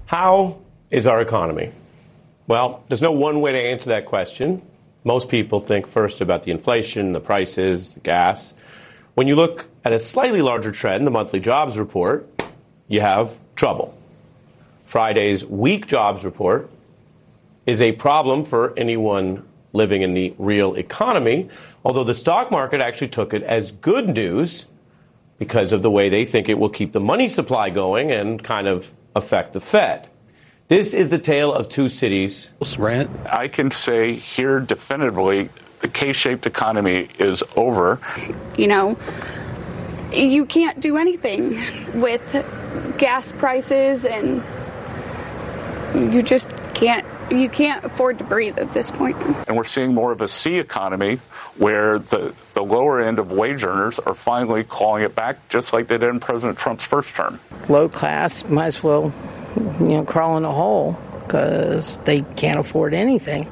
How is our economy? Well, there's no one way to answer that question. Most people think first about the inflation, the prices, the gas. When you look at a slightly larger trend, the monthly jobs report, you have trouble. Friday's weak jobs report is a problem for anyone living in the real economy, although the stock market actually took it as good news because of the way they think it will keep the money supply going and kind of affect the Fed. This is the tale of two cities. I can say here definitively the K-shaped economy is over. You know, you can't do anything with gas prices, and you just can't. You can't afford to breathe at this point. And we're seeing more of a C economy where the lower end of wage earners are finally calling it back, just like they did in President Trump's first term. Low class might as well, crawl in a hole because they can't afford anything.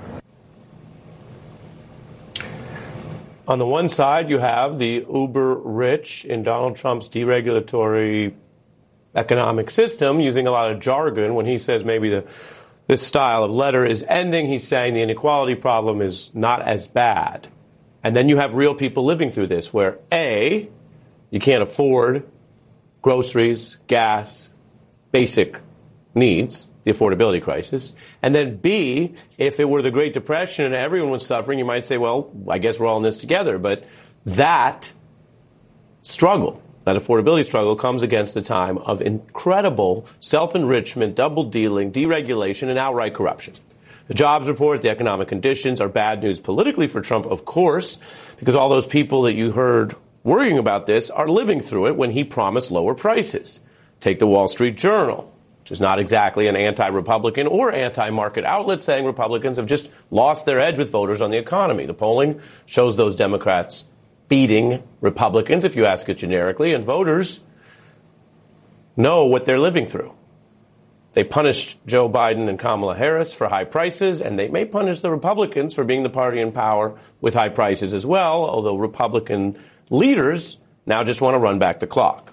On the one side, you have the uber rich in Donald Trump's deregulatory economic system using a lot of jargon when he says maybe this style of letter is ending. He's saying the inequality problem is not as bad. And then you have real people living through this where A, you can't afford groceries, gas, basic needs, the affordability crisis. And then B, if it were the Great Depression and everyone was suffering, you might say, well, I guess we're all in this together. But that struggle, that affordability struggle, comes against a time of incredible self-enrichment, double dealing, deregulation, and outright corruption. The jobs report, the economic conditions are bad news politically for Trump, of course, because all those people that you heard worrying about this are living through it when he promised lower prices. Take the Wall Street Journal, which is not exactly an anti-Republican or anti-market outlet, saying Republicans have just lost their edge with voters on the economy. The polling shows those Democrats beating Republicans, if you ask it generically, and voters know what they're living through. They punished Joe Biden and Kamala Harris for high prices, and they may punish the Republicans for being the party in power with high prices as well, although Republican leaders now just want to run back the clock.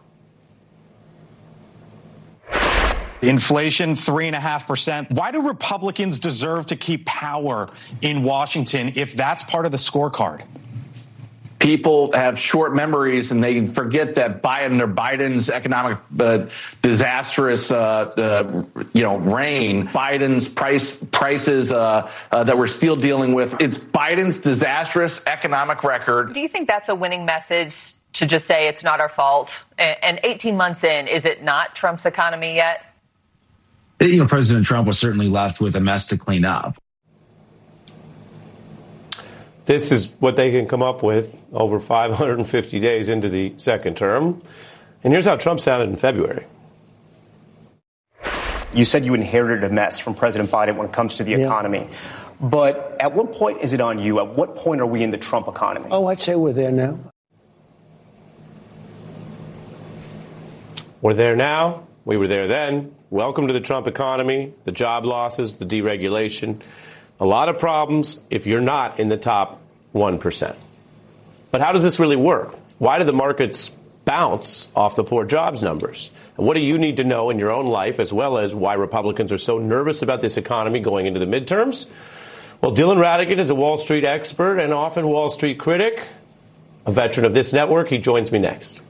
Inflation, 3.5%. Why do Republicans deserve to keep power in Washington if that's part of the scorecard? People have short memories and they forget that Biden's economic disastrous, reign, Biden's prices that we're still dealing with. It's Biden's disastrous economic record. Do you think that's a winning message to just say it's not our fault? And 18 months in, is it not Trump's economy yet? President Trump was certainly left with a mess to clean up. This is what they can come up with over 550 days into the second term. And here's how Trump sounded in February. You said you inherited a mess from President Biden when it comes to the economy. But at what point is it on you? At what point are we in the Trump economy? Oh, I'd say we're there now. We're there now. We were there then. Welcome to the Trump economy, the job losses, the deregulation. A lot of problems if you're not in the top 1%. But how does this really work? Why do the markets bounce off the poor jobs numbers? And what do you need to know in your own life, as well as why Republicans are so nervous about this economy going into the midterms? Well, Dylan Ratigan is a Wall Street expert and often Wall Street critic, a veteran of this network. He joins me next.